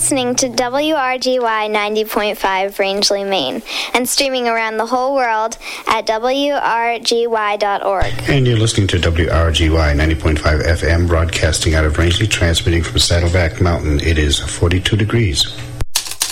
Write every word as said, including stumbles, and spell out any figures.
listening to W R G Y ninety point five Rangeley, Maine, and streaming around the whole world at W R G Y dot org. And you're listening to W R G Y ninety point five F M, broadcasting out of Rangeley, transmitting from Saddleback Mountain. It is forty-two degrees.